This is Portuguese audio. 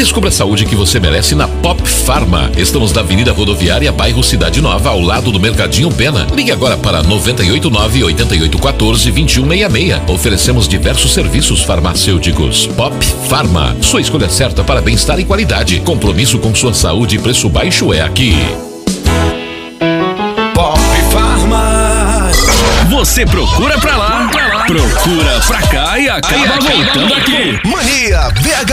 Descubra a saúde que você merece na Pop Pharma. Estamos na Avenida Rodoviária, bairro Cidade Nova, ao lado do Mercadinho Pena. Ligue agora para 989-8814-2166. Oferecemos diversos serviços farmacêuticos. Pop Pharma, sua escolha certa para bem-estar e qualidade. Compromisso com sua saúde e preço baixo é aqui. Pop Pharma. Você procura pra lá, procura pra cá e acaba voltando aqui. Mania BH.